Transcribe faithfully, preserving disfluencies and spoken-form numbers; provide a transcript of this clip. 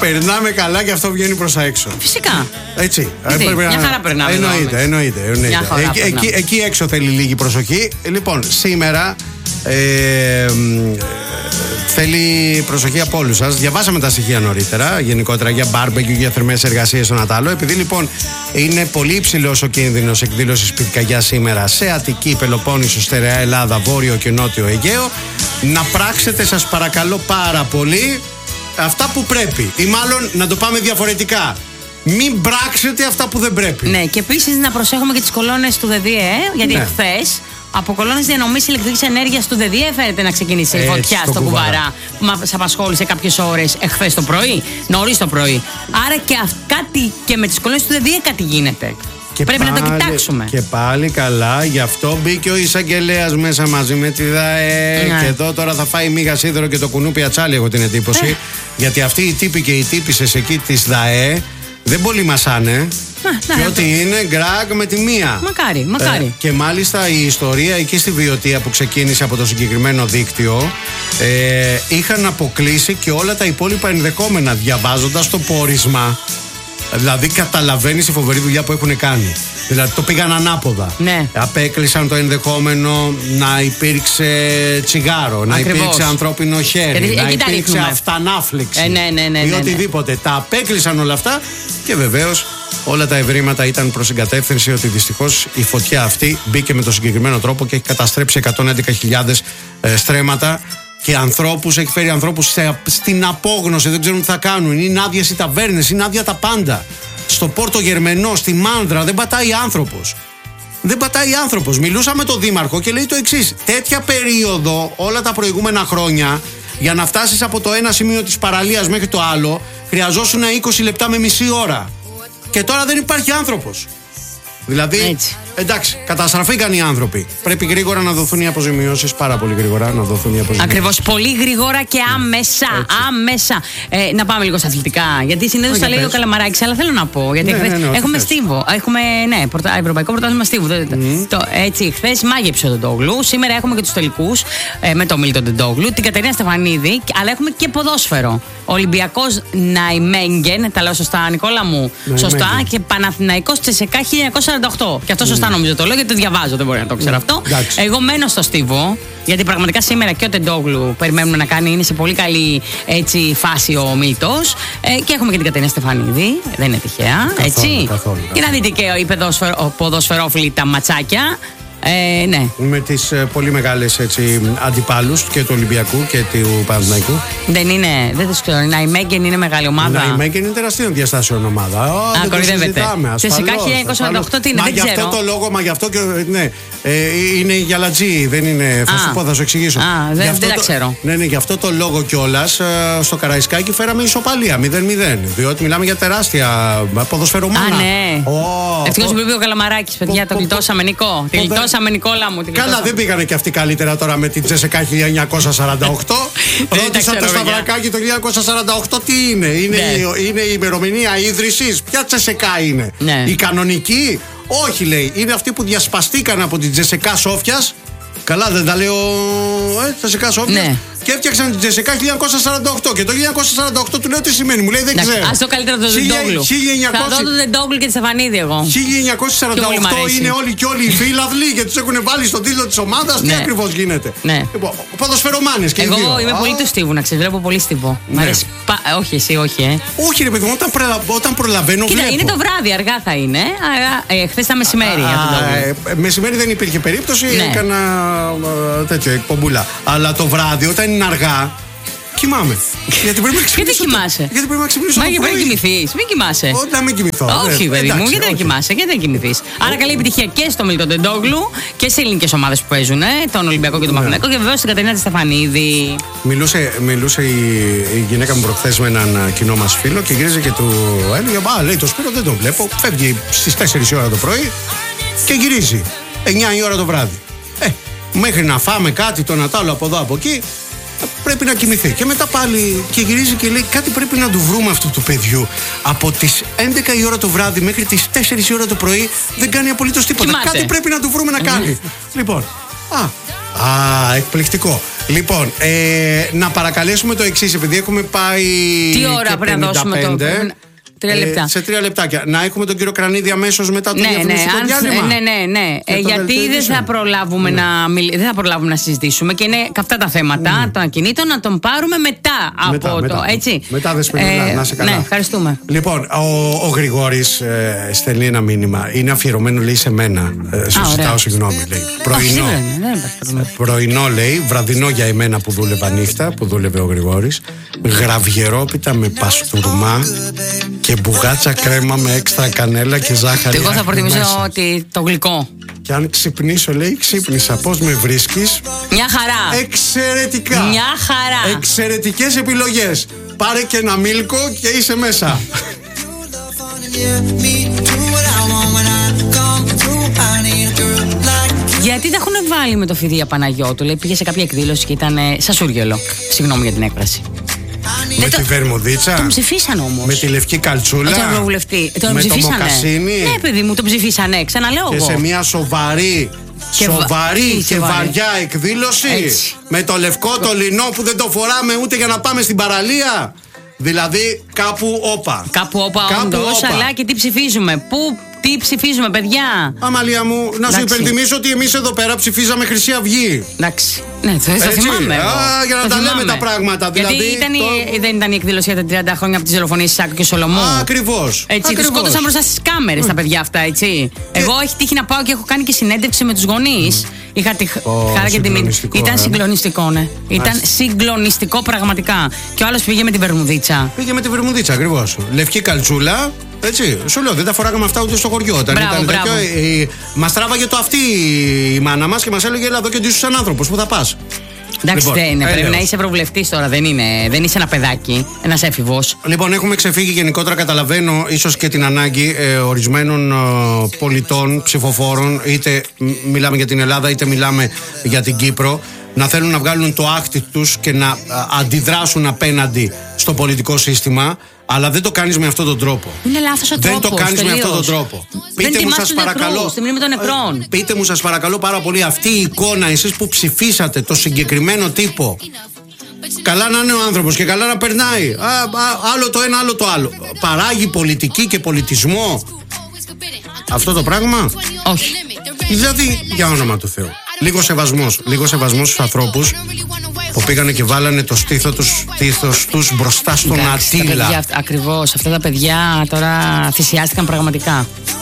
Περνάμε καλά και αυτό βγαίνει προς τα έξω. Φυσικά. Έτσι. Τι, μια χαρά περνάμε. Εννοείται, εννοείται. εννοείται. Εκεί, εκεί, εκεί έξω θέλει λίγη προσοχή. Λοιπόν, σήμερα ε, ε, θέλει προσοχή από όλους σας. Διαβάσαμε τα στοιχεία νωρίτερα, γενικότερα για μπάρμπεκιου, για θερμές εργασίες στον Ατάλο. Επειδή λοιπόν είναι πολύ υψηλός ο κίνδυνος εκδήλωσης πυρκαγιάς σήμερα σε Αττική, Πελοπόννησο, Στερεά Ελλάδα, Βόρειο και Νότιο Αιγαίο, να πράξετε σας παρακαλώ πάρα πολύ αυτά που πρέπει. Ή μάλλον να το πάμε διαφορετικά. Μην πράξετε αυτά που δεν πρέπει. Ναι, και επίσης να προσέχουμε και τις κολόνες του ΔΔΕ, γιατί ναι. χθες από κολόνες διανομής ηλεκτρικής ενέργειας του ΔΔΕ φαίνεται να ξεκινήσει η φωτιά στο Κουβαρά, που μας απασχόλησε κάποιες ώρες εχθές το πρωί, νωρίς το πρωί. Άρα και αυ- κάτι και με τις κολόνες του ΔΔΕ κάτι γίνεται. Και πρέπει πάλι, να το κοιτάξουμε. Και πάλι καλά, γι' αυτό μπήκε ο εισαγγελέας μέσα μαζί με τη ΔΑΕ. Ναι. Και εδώ τώρα θα φάει μίγα σίδερο και το κουνούπι ατσάλι, έχω την εντύπωση. Ε. Γιατί αυτοί οι τύποι και οι τύπισσες εκεί της ΔΑΕ δεν πολύ μασάνε. Α, και ναι, ό,τι είναι γκραγ με τη μία. Μακάρι, μακάρι. Ε, και μάλιστα η ιστορία εκεί στη Βιωτία που ξεκίνησε από το συγκεκριμένο δίκτυο, ε, είχαν αποκλείσει και όλα τα υπόλοιπα ενδεχόμενα, διαβάζοντας το πόρισμα. Δηλαδή καταλαβαίνεις η φοβερή δουλειά που έχουν κάνει. Δηλαδή το πήγαν ανάποδα. Ναι. Απέκλεισαν το ενδεχόμενο να υπήρξε τσιγάρο, να Ακριβώς. υπήρξε ανθρώπινο χέρι, Γιατί, να υπήρξε υπήρξε αυτανάφλεξη ε, ναι, ναι, ναι, ή ναι, ναι. οτιδήποτε. Τα απέκλεισαν όλα αυτά και βεβαίως όλα τα ευρήματα ήταν προς εγκατεύθυνση ότι δυστυχώς η φωτιά αυτή μπήκε με το συγκεκριμένο τρόπο και έχει καταστρέψει εκατόν έντεκα χιλιάδες ε, στρέμματα. Και ανθρώπους, έχει φέρει ανθρώπους σε, στην απόγνωση, δεν ξέρουν τι θα κάνουν. Είναι άδειες οι ταβέρνες, είναι άδεια τα πάντα. Στο Πόρτο Γερμενό, στη Μάνδρα, δεν πατάει άνθρωπος. Δεν πατάει άνθρωπος. Μιλούσα με τον δήμαρχο και λέει το εξής. Τέτοια περίοδο, όλα τα προηγούμενα χρόνια, για να φτάσεις από το ένα σημείο της παραλίας μέχρι το άλλο, χρειαζόσουν είκοσι λεπτά με μισή ώρα. Και τώρα δεν υπάρχει άνθρωπος. Δηλαδή, έτσι. Εντάξει, καταστραφήκαν οι άνθρωποι. Πρέπει γρήγορα να δοθούν οι αποζημιώσεις, πάρα πολύ γρήγορα να δοθούν οι αποζημιώσεις. Ακριβώς, πολύ γρήγορα και άμεσα. Έτσι. Άμεσα. Ε, να πάμε λίγο στα αθλητικά. Γιατί συνήθως τα λέει πες. Ο Καλαμαράκης, αλλά θέλω να πω. Γιατί ναι, χθες ναι, ναι, έχουμε θες. Στίβο. Έχουμε, ναι, πρωτά, ευρωπαϊκό πρωτάθλημα Στίβου. Mm. Το, έτσι, χθες μάγεψε ο Ντεντόγλου. Σήμερα έχουμε και τους τελικούς ε, με το Μίλτο Ντεντόγλου, την Κατερίνα Στεφανίδη, αλλά έχουμε και ποδόσφαιρο. Ολυμπιακός Ναϊμέγγεν, τα λέω σωστά, Νικόλα μου. Ναϊμέγγεν. Σωστά. Και Παναθηναϊκός Τσεσεκά χίλια εννιακόσια σαράντα οκτώ. Και αυτό mm. σωστά νομίζω το λέω, γιατί το διαβάζω, δεν μπορεί να το ξέρω mm. αυτό. Εντάξει. Εγώ μένω στο Στίβο, γιατί πραγματικά σήμερα και ο Ντεντόγλου περιμένουμε να κάνει, είναι σε πολύ καλή έτσι, φάση ο Μίλτος. Ε, και έχουμε και την Κατερίνα Στεφανίδη, δεν είναι τυχαία. Καθόλου, έτσι. Καθόλου, και να δείτε και οι ποδοσφαιρόφιλοι τα ματσάκια. Ε, ναι. Με τις ε, πολύ μεγάλες έτσι, αντιπάλους και του Ολυμπιακού και του Παναθηναϊκού. Δεν είναι, δεν το ξέρω. Η Ναϊμέγγεν είναι μεγάλη ομάδα. Η Ναϊμέγγεν είναι τεραστίων διαστάσεων ομάδα. Α, κορυδεύεται. Τσεσεκά χίλια εννιακόσια σαράντα οκτώ τι είναι, μα δεν γι' ξέρω. αυτό το λόγο, μα γι' αυτό και. Ναι, ε, είναι γυαλατζή, δεν είναι. Θα σου πω, θα σου εξηγήσω. Α, δεν, δεν τα το, ξέρω. Ναι, ναι, γι' αυτό το λόγο κιόλας στο Καραϊσκάκι φέραμε ισοπαλία μηδέν μηδέν. Διότι μιλάμε για τεράστια ποδοσφαιρομάνα. Α, ναι. Ευτυχώς που είπε ο Καλαμαράκης, παιδιά, το γλιτώσαμε, Νικό. Τη γλιτώσαμε, Νικόλα μου. Καλά, δεν πήγανε και αυτοί καλύτερα τώρα με την Τσεσεκά χίλια εννιακόσια σαράντα οκτώ. Ρώτησα το Σταυρακάκι το χίλια εννιακόσια σαράντα οκτώ τι είναι. Είναι, ναι. η, είναι η ημερομηνία ίδρυσης. Ποια Τσεσεκά είναι. Ναι. Η κανονική. Όχι, λέει. Είναι αυτοί που διασπαστήκαν από την Τσεσεκά Σόφιας. Καλά, δεν τα λέω. Ε, Τσεσεκά Σόφιας. Ναι. Και έφτιαξαν την Τσεσεκά χίλια εννιακόσια σαράντα οκτώ. Και το χίλια εννιακόσια σαράντα οκτώ του λέω τι σημαίνει. Μου λέει δεν ξέρω. Ας το καλύτερο το Ντεντόγλου. Θα δω το Ντεντόγλου και τη Στεφανίδη εγώ. χίλια εννιακόσια σαράντα οκτώ είναι όλοι και όλοι οι φίλαθλοι και τους έχουν βάλει στον τίτλο της ομάδας. Τι ακριβώς γίνεται. Ποδοσφαιρομάνες και οι δύο. Εγώ είμαι πολύ του Στίβου, να ξέρεις. Βλέπω πολύ Στίβο. Όχι, εσύ, όχι, ε. Όχι, ρε παιδί μου, όταν προλαβαίνω. Κοίτα, είναι το βράδυ, αργά θα είναι. Χθες τα μεσημέρι. Μεσημέρι δεν υπήρχε περίπτωση. Έκανα τέτοιο εκπομπούλα. Αλλά το βράδυ όταν είναι αργά, κοιμάμαι. Γιατί πρέπει να ξυπνήσω. Γιατί κοιμάσαι. Γιατί πρέπει να ξυπνήσω. Μα γιατί πρέπει να κοιμηθείς. Μην κοιμάσαι. Όχι, να μην κοιμηθώ. Όχι, παιδί μου, γιατί να κοιμάσαι, γιατί να κοιμηθείς. Άρα καλή επιτυχία και στο Μίλτο Ντεντόγλου και σε ελληνικές ομάδες που παίζουν, τον Ολυμπιακό και τον Παναθηναϊκό και βεβαίως στην Κατερίνα τη Στεφανίδη. Μιλούσε, μιλούσε η, η γυναίκα μου προχθές με έναν κοινό μας φίλο και γύριζε και του έλεγε: Α, λέει το Σπύρο δεν τον βλέπω. Φεύγει στις τέσσερις η ώρα το πρωί και γυρίζει εννιά η ώρα το βράδυ. Ε, μέχρι να φάμε κάτι τον Ατάλο από εδώ από εκεί. Πρέπει να κοιμηθεί. Και μετά πάλι και γυρίζει και λέει: Κάτι πρέπει να του βρούμε αυτού του παιδιού. Από τις έντεκα η ώρα το βράδυ μέχρι τις τέσσερις η ώρα το πρωί δεν κάνει απολύτως τίποτα. Κοιμάται. Κάτι πρέπει να του βρούμε να κάνει. Λοιπόν. Α, α εκπληκτικό. Λοιπόν, ε, να παρακαλέσουμε το εξής, επειδή έχουμε πάει. Τι ώρα πρέπει να δώσουμε το. Τρία λεπτά. Ε, σε τρία λεπτάκια. Να έχουμε τον κύριο Κρανίδη αμέσως μετά το ναι, διαφημιστικό ναι, διάλειμμα. Ναι, ναι, ναι. Ε, γιατί δεν θα, προλάβουμε ναι. να μιλ... δεν θα προλάβουμε να συζητήσουμε και είναι καυτά τα θέματα ναι. των ακινήτων να τον πάρουμε μετά, μετά από μετά, το. Έτσι. Μετά Δεσποινούλα, ε, να σε καλά. Ναι, ευχαριστούμε. Λοιπόν, ο, ο Γρηγόρης ε, στέλνει ένα μήνυμα. Είναι αφιερωμένο, λέει, σε μένα. Ε, σου ζητάω συγγνώμη, λέει. Πρωινό. Πρωινό, λέει, βραδινό για εμένα που δούλευα νύχτα, που δούλευε ο Γρηγόρης. Γραβιερόπιτα με παστούρμα και μπουγάτσα κρέμα με έξτρα κανέλα και ζάχαρη. Εγώ θα προτιμήσω ότι το γλυκό. Και αν ξυπνήσω, λέει, ξύπνησα. Πώς με βρίσκεις? Μια χαρά. Εξαιρετικά. Μια χαρά. Εξαιρετικές επιλογές. Πάρε και ένα μίλκο και είσαι μέσα. Γιατί τα έχουν βάλει με το Φιδία Παναγιώτου? Λέει, πήγε σε κάποια εκδήλωση και ήταν ε, σασούργελο. Συγγνώμη για την έκφραση. Με το... τη βερμουδίτσα. Τον ψηφίσαν όμως. Με τη λευκή καλτσούλα. Τον ευρωβουλευτή. Τον με ψηφίσανε. το μοκασίνι. Ναι, παιδί μου, τον ψηφίσανε. Ξαναλέω και εγώ. Και σε μια σοβαρή και σοβαρή βα... και σοβαρή. βαριά εκδήλωση. Έτσι. Με το λευκό το λινό που δεν το φοράμε ούτε για να πάμε στην παραλία. Δηλαδή κάπου όπα. Κάπου όπα, όντως. Αλλά και τι ψηφίζουμε. Πού. Τι ψηφίζουμε, παιδιά? Αμαλία μου, να σου υπενθυμίσω ότι εμείς εδώ πέρα ψηφίζαμε Χρυσή Αυγή. Εντάξει. Ναι, θα το θυμάμαι. Α, για να τα θυμάμαι. λέμε τα πράγματα. Γιατί δηλαδή, ήταν το... η, δεν ήταν η εκδήλωση για τα τριάντα χρόνια από τις δολοφονίες Σάκου και Σολομού. Ακριβώς. Έτσι, τους σκότωσαν μπροστά στις κάμερες mm. τα παιδιά αυτά, έτσι. Και... Εγώ έχει τύχει να πάω και έχω κάνει και συνέντευξη με τους γονείς. Mm. Είχα τη oh, χαρά και τιμή. Ήταν συγκλονιστικό, ναι. Ήταν συγκλονιστικό πραγματικά. Και ο άλλος πήγε με τη βερμουδίτσα. Πήγε με τη βερμουδίτσα, ακριβώς. Λευκή καλτσούλα. Έτσι, σου λέω, δεν τα φοράγαμε αυτά ούτε στο χωριό. Όταν μπράβο, ήταν μπράβο. τέτοιο, ε, μας τράβαγε το αυτή η μάνα μας και μας έλεγε: έλα εδώ και ντύσου σαν άνθρωπος, πού θα πας? Εντάξει, λοιπόν, δεν είναι. Πρέπει να είσαι ευρωβουλευτής τώρα, δεν είναι. Δεν είσαι ένα παιδάκι, ένας έφηβος. Λοιπόν, έχουμε ξεφύγει γενικότερα. Καταλαβαίνω ίσως και την ανάγκη ε, ορισμένων ε, πολιτών, ψηφοφόρων, είτε μιλάμε για την Ελλάδα, είτε μιλάμε για την Κύπρο, να θέλουν να βγάλουν το άχτι τους και να α, αντιδράσουν απέναντι στο πολιτικό σύστημα. Αλλά δεν το κάνεις με αυτόν τον τρόπο. Είναι λάθος ο τρόπος. Δεν το κάνεις τελείως. με αυτόν τον τρόπο. Δεν πείτε μου, σας παρακαλώ. Στη μνήμη των νεκρών. Πείτε μου, σας παρακαλώ πάρα πολύ, αυτή η εικόνα, εσείς που ψηφίσατε το συγκεκριμένο τύπο. Καλά να είναι ο άνθρωπος και καλά να περνάει. Α, α, άλλο το ένα, άλλο το άλλο. Παράγει πολιτική και πολιτισμό αυτό το πράγμα? Όχι. Δηλαδή, για όνομα του Θεού. Λίγο σεβασμός. Λίγο σεβασμός στους ανθρώπους που πήγανε και βάλανε το στήθο τους, στήθος τους μπροστά στον Αττήλα. Ακριβώς. Αυτά τα παιδιά τώρα θυσιάστηκαν πραγματικά.